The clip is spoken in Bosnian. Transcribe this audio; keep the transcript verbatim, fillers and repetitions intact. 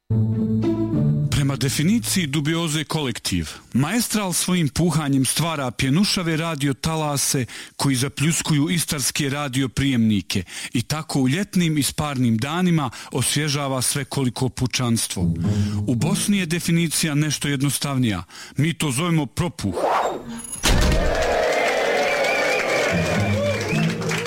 Prema definiciji dubioze kolektiv, Maestral svojim puhanjem stvara pjenušave radio talase koji zapljuskuju istarske radio prijemnike i tako u ljetnim i sparnim danima osvježava svekoliko pučanstvo. U Bosni je definicija nešto jednostavnija. Mi to zovemo propuh.